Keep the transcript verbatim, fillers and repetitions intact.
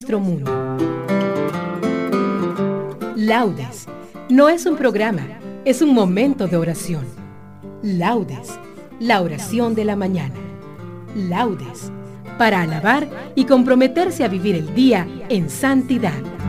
nuestro mundo. Laudes no es un programa, es un momento de oración. Laudes, la oración de la mañana. Laudes, para alabar y comprometerse a vivir el día en santidad.